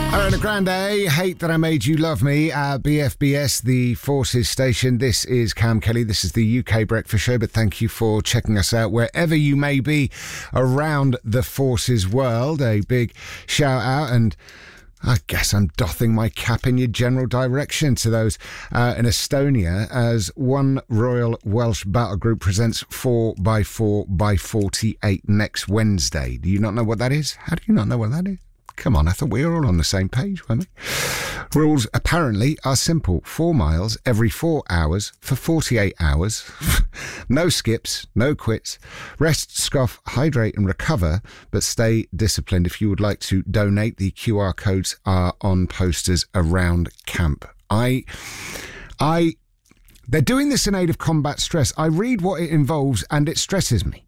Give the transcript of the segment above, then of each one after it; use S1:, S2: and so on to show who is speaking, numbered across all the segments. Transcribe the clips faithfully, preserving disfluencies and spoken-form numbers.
S1: Ariana Grande, Hate That I Made You Love Me, uh, B F B S, the Forces station. This is Cam Kelly. This is the U K Breakfast Show, but thank you for checking us out wherever you may be around the Forces world. A big shout out, and I guess I'm doffing my cap in your general direction to those uh, in Estonia, as One Royal Welsh Battle Group presents four by four by forty-eight next Wednesday. Do you not know what that is? How do you not know what that is? Come on, I thought we were all on the same page, weren't we? Rules apparently are simple. Four miles every four hours for forty-eight hours. No skips, no quits. Rest, scoff, hydrate and recover, but stay disciplined. If you would like to donate, the Q R codes are on posters around camp. I... I... They're doing this in aid of combat stress. I read what it involves and it stresses me.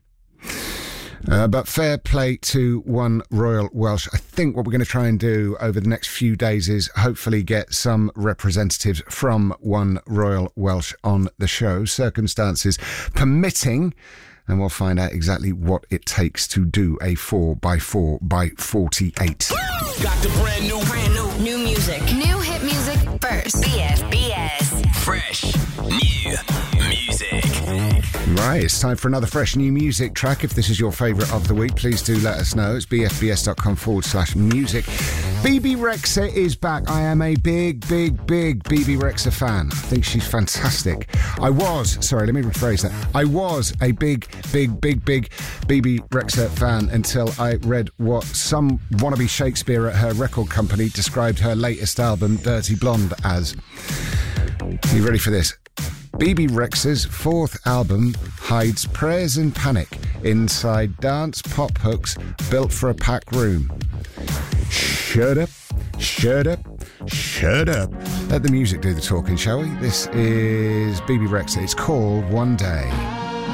S1: Uh, but fair play to One Royal Welsh. I think what we're going to try and do over the next few days is hopefully get some representatives from One Royal Welsh on the show, circumstances permitting, and we'll find out exactly what it takes to do a four by four by forty-eight.
S2: Got the brand new,
S3: brand new, new music. New hit music first. B F B S.
S2: Fresh, new music.
S1: Right, it's time for another fresh new music track. If this is your favourite of the week, please do let us know. It's bfbs.com forward slash music. B B Rexha is back. I am a big, big, big B B Rexha fan. I think she's fantastic. I was, sorry, let me rephrase that. I was a big, big, big, big B B Rexha fan until I read what some wannabe Shakespeare at her record company described her latest album, Dirty Blonde, as. Are you ready for this? B B Rexha's fourth album hides prayers and panic inside dance pop hooks built for a packed room. Shut up, shut up, shut up. Let the music do the talking, shall we? This is B B Rexha. It's called One Day.